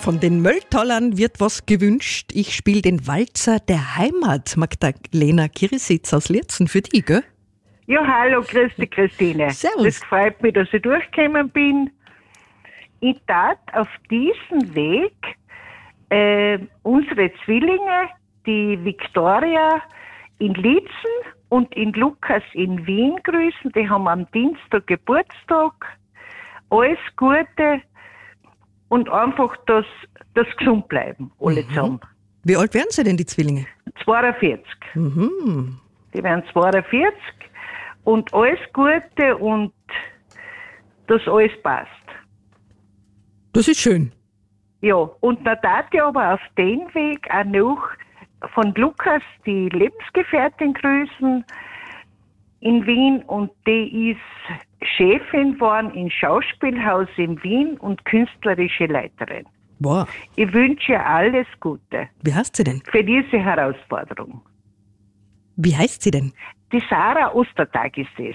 Von den Mölltalern wird was gewünscht. Ich spiele den Walzer der Heimat. Magdalena Kirisitz aus Lierzen für dich, gell? Ja, hallo, grüß dich, Christine. Servus. Es freut mich, dass ich durchgekommen bin. Ich tat auf diesem Weg unsere Zwillinge, die Viktoria in Liezen und in Lukas in Wien grüßen. Die haben am Dienstag Geburtstag. Alles Gute und einfach das gesund bleiben, alle zusammen. Wie alt werden sie denn, die Zwillinge? 42. Die werden 42 und alles Gute und dass alles passt. Das ist schön. Ja, und dann tat ich aber auf den Weg auch noch von Lukas die Lebensgefährtin grüßen in Wien und die ist Chefin geworden im Schauspielhaus in Wien und künstlerische Leiterin. Wow. Ich wünsche ihr alles Gute Wie heißt sie denn? für diese Herausforderung. Wie heißt sie denn? Die Sarah Ostertag ist es.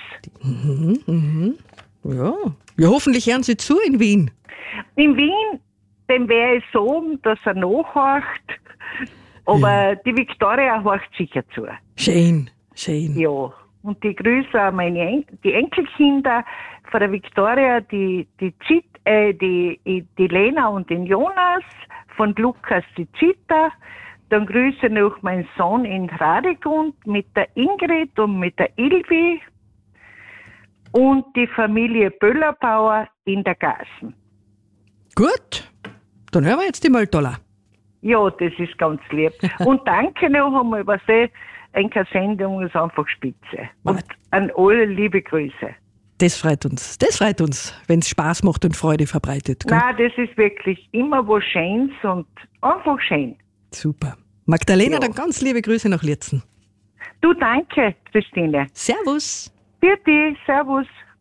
Ja. Ja, hoffentlich hören sie zu in Wien. In Wien, dem wäre es so, dass er nachhorcht, aber die Viktoria horcht sicher zu. Schön, schön. Ja, und die Grüße an die Enkelkinder von der Viktoria, die Lena und den Jonas, von Lukas die Zita. Dann grüße noch meinen Sohn in Radegund mit der Ingrid und mit der Ilvi und die Familie Böllerbauer in der Gassen. Gut, dann hören wir jetzt die Mölltaler. Ja, das ist ganz lieb. Und danke noch einmal, was eine Sendung ist einfach spitze. Und an alle liebe Grüße. Das freut uns, wenn es Spaß macht und Freude verbreitet. Gell? Nein, das ist wirklich immer was Schönes und einfach schön. Super. Magdalena, Ja. dann ganz liebe Grüße nach Lierzen. Du, danke, Christine. Servus. Bitte, servus.